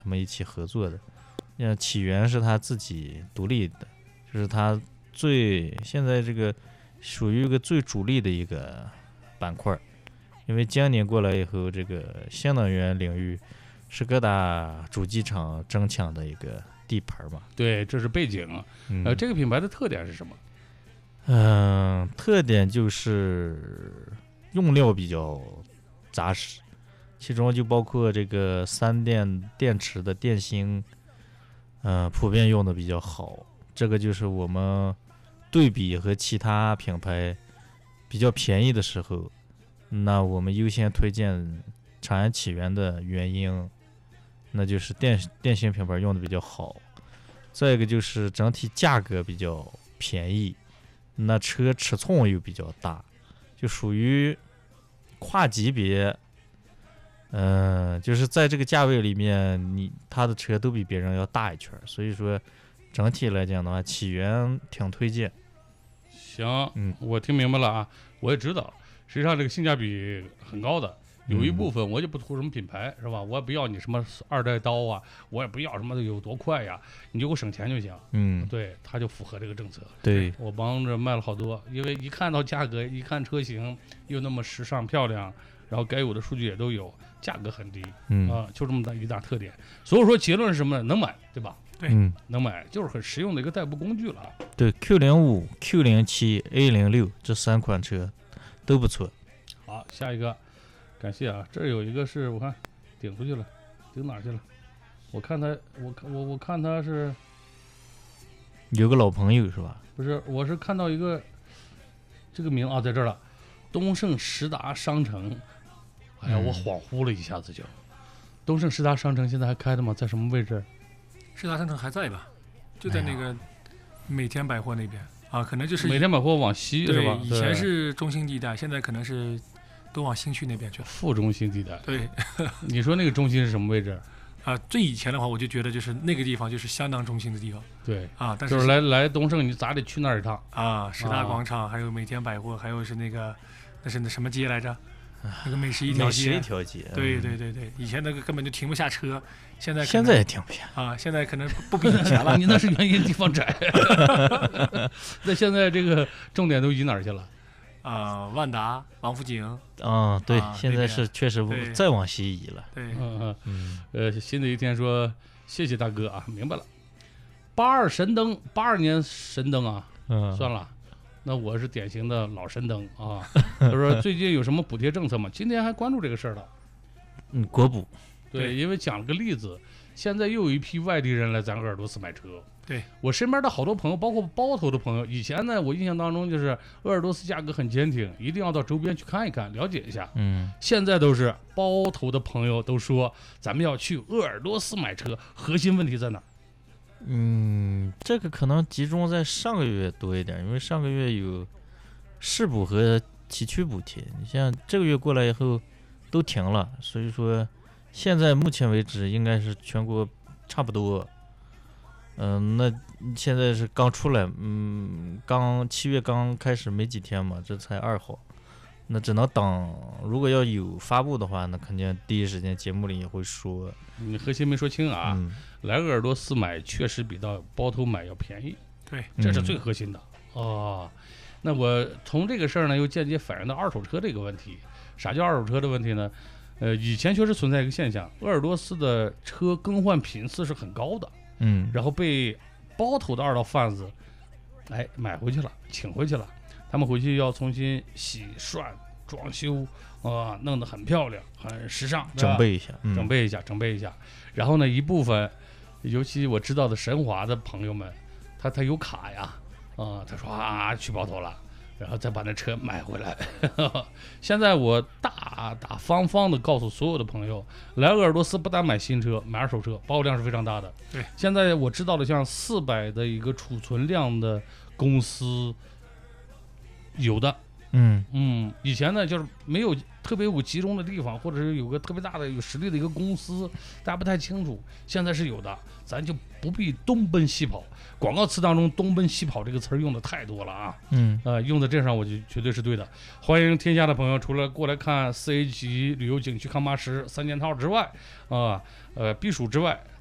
他们一起合作的。像起源是他自己独立的，就是他现在这个属于一个最主力的一个板块。因为今年过来以后，这个新能源领域是各大主机厂争抢的一个地盘嘛。 对，这是背景。这个品牌的特点是什么？ 特点就是用料比较扎实，其中就包括这个三电池的电芯，普遍用的比较好。这个就是我们对比和其他品牌比较便宜的时候，那我们优先推荐长安起源的原因，那就是电芯品牌用的比较好。再一个就是整体价格比较便宜，那车尺寸又比较大，就属于跨级别。就是在这个价位里面，他的车都比别人要大一圈，所以说整体来讲的话，起源挺推荐。 行，我听明白了啊，我也知道，实际上这个性价比很高的。有一部分我就不图什么品牌，是吧？我也不要你什么2代刀啊，我也不要什么有多快呀，你就给我省钱就行。对，它就符合这个政策。 对， 我帮着卖了好多，因为一看到价格，一看车型又那么时尚漂亮，然后该有的数据也都有，价格很低，就这么一大特点。所以说结论是什么呢？能买，对吧？ 对， 能买就是很实用的一个代步工具了。 对 ，Q05、Q07、A06这3款车都不错。 好，下一个。感谢啊，这有一个是我看顶出去了，顶哪去了？我看他，我看他是有个老朋友是吧？ 不是，我是看到一个这个名啊，在这儿了，东胜时达商城。哎呀，我恍惚了一下子就。东胜时达商城现在还开的吗？在什么位置？ 时达商城还在吧？就在那个美天百货那边啊，可能就是美天百货往西是吧？ 以前是中心地带，现在可能是。都往新区那边去了， 副中心地带。 对， 你说那个中心是什么位置？ 最以前的话，我就觉得就是那个地方就是相当中心的地方。 对啊，但是就是来东胜，你咋得去那儿一趟啊？时达广场，还有美天百货，还有是那是那什么街来着？那个美食一条街。 美食一条街。 对，以前那个根本就停不下车，现在也停不下啊，现在可能不比以前了。 你那是原因地方窄。那现在这个重点都移哪儿去了？ 万达、王府井， 对，现在是确实再往西移了。 对， 新的一天说谢谢大哥啊，明白了。82年神灯啊，算了，那我是典型的老神灯啊。他说最近有什么补贴政策吗？今天还关注这个事儿了。 国补。 对，因为讲了个例子，现在又有一批外地人来咱鄂尔多斯买车。 对， 我身边的好多朋友，包括包头的朋友，以前呢，我印象当中就是鄂尔多斯价格很坚挺，一定要到周边去看一看，了解一下。现在都是包头的朋友都说，咱们要去鄂尔多斯买车，核心问题在哪？ 这个可能集中在上个月多一点，因为上个月有市补和崎岖补贴，你像这个月过来以后都停了，所以说现在目前为止应该是全国差不多。那现在是刚出来，7月刚开始没几天嘛，这才2号，那只能等。如果要有发布的话，那肯定第一时间节目里也会说。 你核心没说清啊，来鄂尔多斯买确实比到包头买要便宜， 对， 这是最核心的那我从这个事儿呢，又间接反映到二手车这个问题。啥叫二手车的问题呢？以前确实存在一个现象，鄂尔多斯的车更换频次是很高的。然后被包头的2道贩子，买回去了，请回去了。他们回去要重新洗涮、装修，弄得很漂亮、很时尚， 整备一下， 整备一下。然后呢，一部分，尤其我知道的神华的朋友们，他有卡呀，他说去包头了。然后再把那车买回来。现在我大方的告诉所有的朋友，来鄂尔多斯不但买新车，买二手车，保有量是非常大的。 对， 现在我知道的像400的一个储存量的公司，有的以前呢就是没有特别有集中的地方，或者是有个特别大的有实力的一个公司，大家不太清楚。现在是有的，咱就不必东奔西跑。广告词当中“东奔西跑”这个词儿用的太多了啊。用在这上我就绝对是对的。欢迎天下的朋友，除了过来看4A 级旅游景区康巴什3件套之外，避暑之外，